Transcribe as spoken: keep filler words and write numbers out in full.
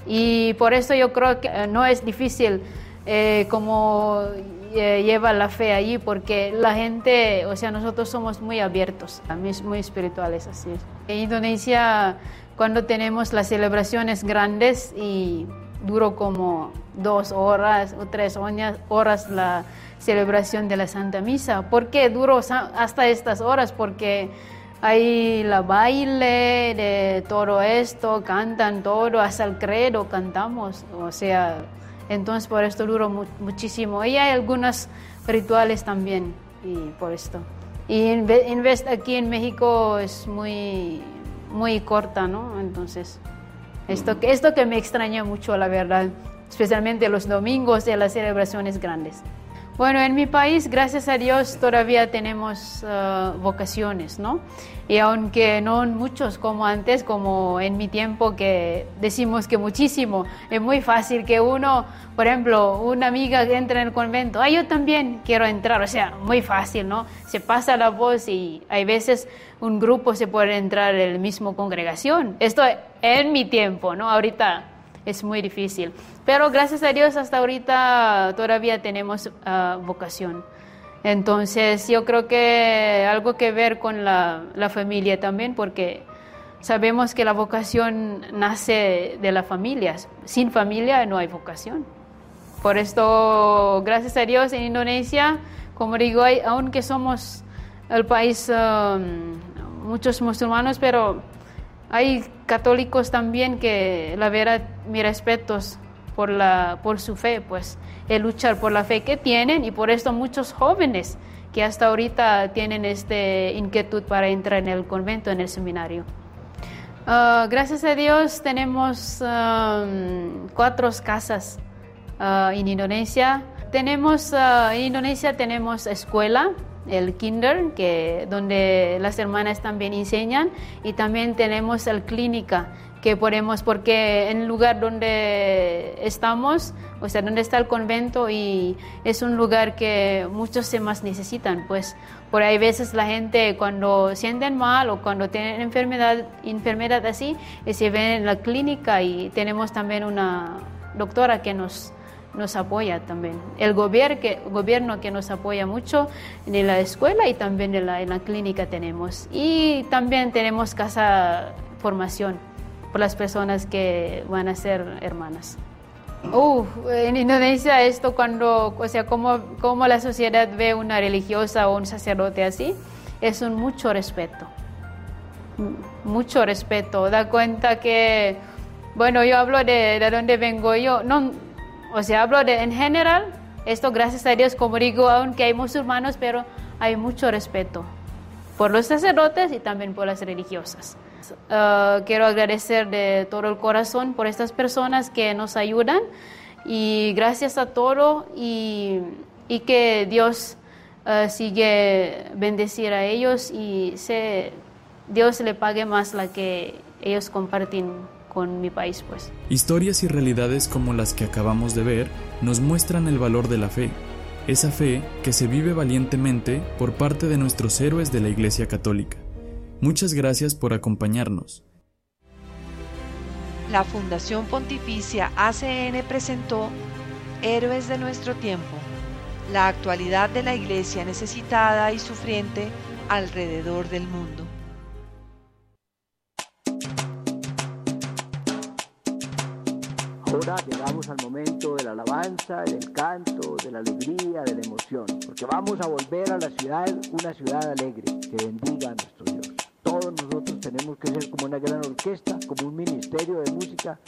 Y por eso yo creo que eh, no es difícil eh, como eh, lleva la fe allí, porque la gente, o sea, nosotros somos muy abiertos, muy, muy espirituales, así es. En Indonesia, cuando tenemos las celebraciones grandes y duro como dos horas o tres horas la celebración de la Santa Misa. ¿Por qué duró hasta estas horas? Porque hay la baile de todo esto, cantan todo, hasta el credo cantamos, o sea, entonces por esto duró mu muchísimo. Y hay algunos rituales también, y por esto. Y en vez aquí en México es muy, muy corta, ¿no? Entonces, esto, esto que me extraña mucho, la verdad, especialmente los domingos de las celebraciones grandes. Bueno, en mi país, gracias a Dios, todavía tenemos uh, vocaciones, ¿no? Y aunque no muchos como antes, como en mi tiempo, que decimos que muchísimo, es muy fácil que uno, por ejemplo, una amiga que entra en el convento, ah, yo también quiero entrar, o sea, muy fácil, ¿no? Se pasa la voz y hay veces un grupo se puede entrar en la misma congregación. Esto en mi tiempo, ¿no? Ahorita es muy difícil. Pero gracias a Dios hasta ahorita todavía tenemos uh, vocación. Entonces yo creo que algo que ver con la, la familia también, porque sabemos que la vocación nace de las familias. Sin familia no hay vocación. Por esto, gracias a Dios, en Indonesia, como digo, hay, aunque somos el país, um, muchos musulmanes, pero hay católicos también que, la verdad, mis respetos por, la, por su fe, pues, el luchar por la fe que tienen, y por esto muchos jóvenes que hasta ahorita tienen esta inquietud para entrar en el convento, en el seminario. Uh, gracias a Dios tenemos um, cuatro casas uh, en Indonesia. Tenemos, uh, en Indonesia tenemos escuela, el kinder, que, donde las hermanas también enseñan, y también tenemos la clínica, que podemos, porque en el lugar donde estamos, o sea, donde está el convento, y es un lugar que muchos se más necesitan, pues por ahí veces la gente cuando sienten mal o cuando tienen enfermedad, enfermedad así, se ven en la clínica, y tenemos también una doctora que nos nos apoya también. El gobierno que, gobierno que nos apoya mucho en la escuela, y también en la, en la clínica tenemos. Y también tenemos casa formación por las personas que van a ser hermanas. Uh, en Indonesia esto cuando, o sea, como, como la sociedad ve una religiosa o un sacerdote así, es un mucho respeto. Mucho respeto. Da cuenta que, bueno, yo hablo de, de dónde vengo yo, no. O sea, hablo de, en general, esto gracias a Dios, como digo, aunque hay musulmanes, pero hay mucho respeto por los sacerdotes y también por las religiosas. Uh, quiero agradecer de todo el corazón por estas personas que nos ayudan, y gracias a todo, y, y que Dios uh, sigue bendecir a ellos, y se, Dios le pague más la que ellos comparten con mi país, pues. Historias y realidades como las que acabamos de ver nos muestran el valor de la fe, esa fe que se vive valientemente por parte de nuestros héroes de la Iglesia Católica. Muchas gracias por acompañarnos. La Fundación Pontificia A C N presentó Héroes de nuestro tiempo, la actualidad de la Iglesia necesitada y sufriente alrededor del mundo. Ahora llegamos al momento de la alabanza, del canto, de la alegría, de la emoción, porque vamos a volver a la ciudad, una ciudad alegre, que bendiga a nuestro Dios. Todos nosotros tenemos que ser como una gran orquesta, como un ministerio de música,